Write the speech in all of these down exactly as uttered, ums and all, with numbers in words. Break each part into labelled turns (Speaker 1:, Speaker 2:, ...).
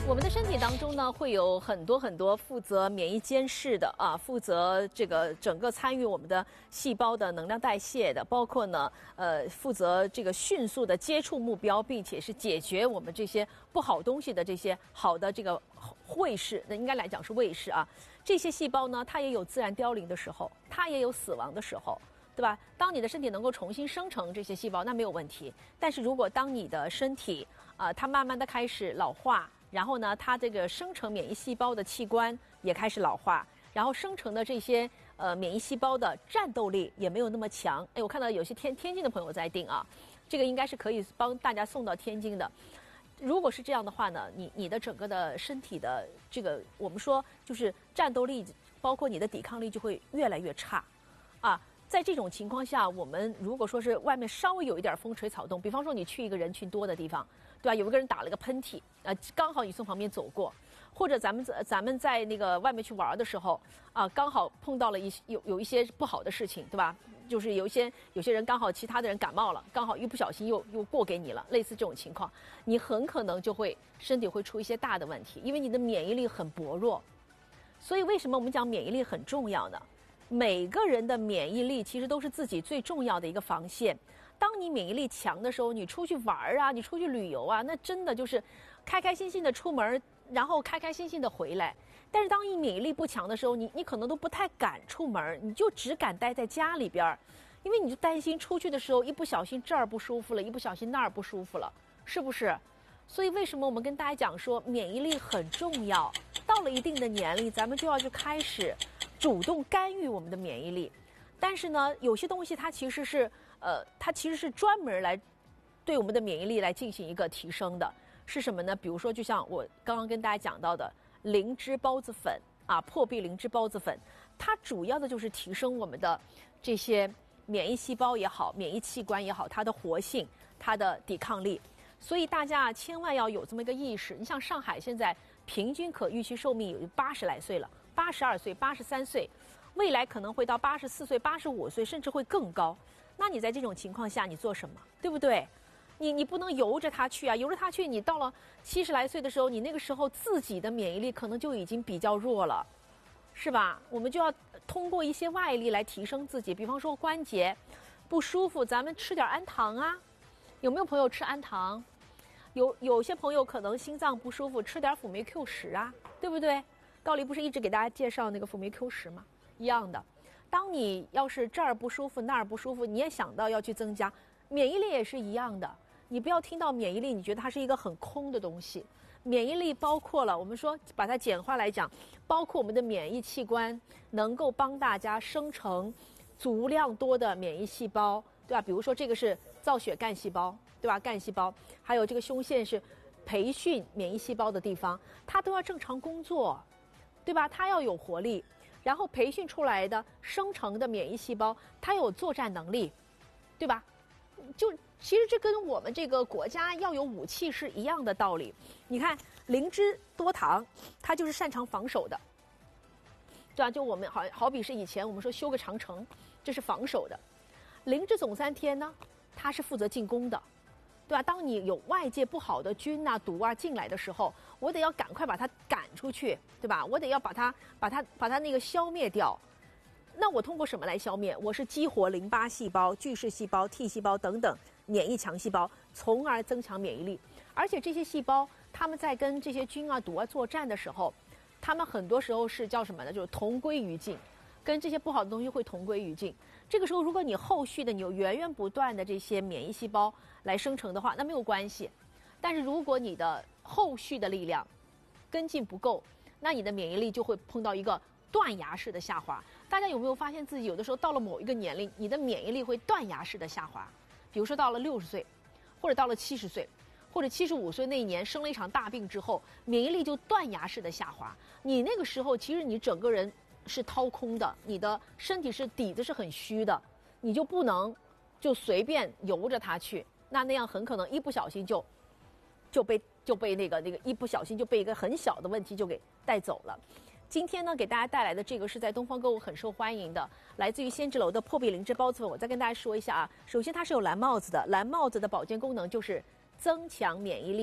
Speaker 1: 我们的身体当中呢，会有很多很多负责免疫监视的啊，负责这个整个参与我们的细胞的能量代谢的，包括呢，呃，负责这个迅速的接触目标，并且是解决我们这些不好东西的这些好的这个卫士，那应该来讲是卫士啊。这些细胞呢，它也有自然凋零的时候，它也有死亡的时候。对吧？当你的身体能够重新生成这些细胞，那没有问题。但是如果当你的身体啊、呃，它慢慢的开始老化，然后呢，它这个生成免疫细胞的器官也开始老化，然后生成的这些呃免疫细胞的战斗力也没有那么强。哎，我看到有些天天津的朋友在订啊，这个应该是可以帮大家送到天津的。如果是这样的话呢，你你的整个的身体的这个我们说就是战斗力，包括你的抵抗力就会越来越差，啊。在这种情况下，我们如果说是外面稍微有一点风吹草动，比方说你去一个人群多的地方，对吧？有一个人打了个喷嚏，呃，刚好你从旁边走过，或者咱们咱们在那个外面去玩的时候，啊，刚好碰到了一有有一些不好的事情，对吧？就是有一些有些人刚好其他的人感冒了，刚好一不小心又又过给你了，类似这种情况，你很可能就会身体会出一些大的问题，因为你的免疫力很薄弱。所以为什么我们讲免疫力很重要呢？每个人的免疫力其实都是自己最重要的一个防线。当你免疫力强的时候，你出去玩啊，你出去旅游啊，那真的就是开开心心的出门，然后开开心心的回来。但是当你免疫力不强的时候，你你可能都不太敢出门，你就只敢待在家里边，因为你就担心出去的时候一不小心这儿不舒服了，一不小心那儿不舒服了，是不是？所以为什么我们跟大家讲说免疫力很重要？到了一定的年龄，咱们就要去开始主动干预我们的免疫力。但是呢，有些东西它其实是呃，它其实是专门来对我们的免疫力来进行一个提升的。是什么呢？比如说，就像我刚刚跟大家讲到的灵芝孢子粉啊，破壁灵芝孢子粉，它主要的就是提升我们的这些免疫细胞也好，免疫器官也好，它的活性，它的抵抗力。所以大家千万要有这么一个意识。你像上海现在平均可预期寿命有八十来岁了，八十二岁、八十三岁，未来可能会到八十四岁、八十五岁，甚至会更高。那你在这种情况下，你做什么？对不对？你你不能由着它去啊，由着它去，你到了七十来岁的时候，你那个时候自己的免疫力可能就已经比较弱了，是吧？我们就要通过一些外力来提升自己，比方说关节不舒服，咱们吃点氨糖啊。有没有朋友吃氨糖？有有些朋友可能心脏不舒服，吃点辅酶 Q 十啊，对不对？道理不是一直给大家介绍那个辅酶 Q 十吗？一样的。当你要是这儿不舒服，那儿不舒服，你也想到要去增加，免疫力也是一样的。你不要听到免疫力，你觉得它是一个很空的东西。免疫力包括了，我们说把它简化来讲，包括我们的免疫器官能够帮大家生成足量多的免疫细胞，对吧？比如说这个是造血干细胞，对吧？干细胞，还有这个胸腺是培训免疫细胞的地方，它都要正常工作，对吧？它要有活力，然后培训出来的生成的免疫细胞，它有作战能力，对吧？就其实这跟我们这个国家要有武器是一样的道理。你看灵芝多糖，它就是擅长防守的，对吧？就我们好好比是以前我们说修个长城，这是防守的。灵芝总三天呢，它是负责进攻的，对吧？当你有外界不好的菌啊、毒啊进来的时候，我得要赶快把它赶出去，对吧？我得要把它、把它、把它那个消灭掉。那我通过什么来消灭？我是激活淋巴细胞、巨噬细胞、T 细胞等等免疫强细胞，从而增强免疫力。而且这些细胞，它们在跟这些菌啊、毒啊作战的时候，它们很多时候是叫什么呢？就是同归于尽。跟这些不好的东西会同归于尽。这个时候，如果你后续的你有源源不断的这些免疫细胞来生成的话，那没有关系。但是如果你的后续的力量跟进不够，那你的免疫力就会碰到一个断崖式的下滑。大家有没有发现自己有的时候到了某一个年龄，你的免疫力会断崖式的下滑？比如说到了六十岁，或者到了七十岁，或者七十五岁那一年生了一场大病之后，免疫力就断崖式的下滑。你那个时候其实你整个人是掏空的，你的身体是底子是很虚的，你就不能就随便由着它去，那那样很可能一不小心就就被就被那个那个一不小心就被一个很小的问题就给带走了。今天呢，给大家带来的这个是在东方购物很受欢迎的，来自于仙芝楼的破壁灵芝孢子粉。我再跟大家说一下啊，首先它是有蓝帽子的，蓝帽子的保健功能就是增强免疫力，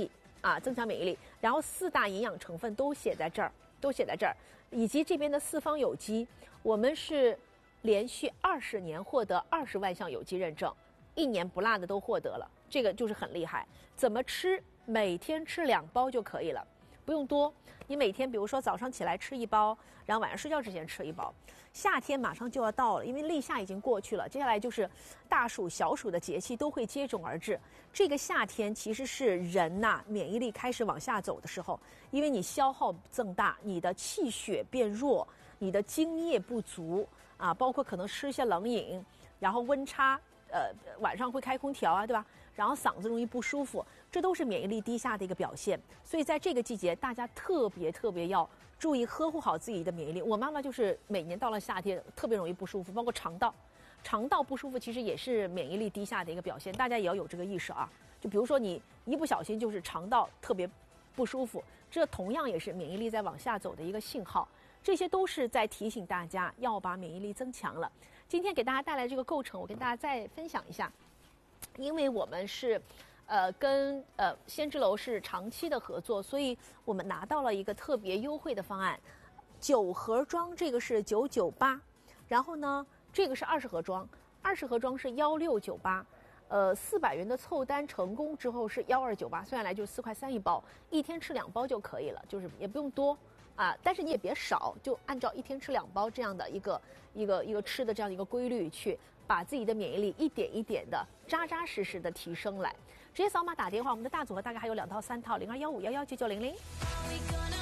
Speaker 1: 啊，增强免疫力。然后四大营养成分都写在这儿，都写在这儿，以及这边的四方有机，我们是连续二十年获得二十万项有机认证，一年不落的都获得了，这个就是很厉害。怎么吃？每天吃两包就可以了，不用多。你每天比如说早上起来吃一包，然后晚上睡觉之前吃一包。夏天马上就要到了，因为立夏已经过去了，接下来就是大暑、小暑的节气都会接踵而至。这个夏天其实是人呐、啊、免疫力开始往下走的时候，因为你消耗增大，你的气血变弱，你的津液不足啊，包括可能吃一些冷饮，然后温差，呃，晚上会开空调啊，对吧？然后嗓子容易不舒服，这都是免疫力低下的一个表现。所以在这个季节，大家特别特别要注意呵护好自己的免疫力。我妈妈就是每年到了夏天特别容易不舒服，包括肠道，肠道不舒服其实也是免疫力低下的一个表现，大家也要有这个意识啊。就比如说你一不小心就是肠道特别不舒服，这同样也是免疫力在往下走的一个信号。这些都是在提醒大家要把免疫力增强了。今天给大家带来这个构成，我跟大家再分享一下。因为我们是，呃，跟呃先知楼是长期的合作，所以我们拿到了一个特别优惠的方案，九盒装这个是九九八，然后呢这个是二十盒装，二十盒装是幺六九八，呃四百元的凑单成功之后是幺二九八，算下来就四块三一包，一天吃两包就可以了，就是也不用多。啊，但是你也别少，就按照一天吃两包这样的一个一个一个吃的这样的一个规律去把自己的免疫力一点一点的扎扎实实的提升来。直接扫码打电话，我们的大组合大概还有两套三套，零二幺五幺幺九九零零。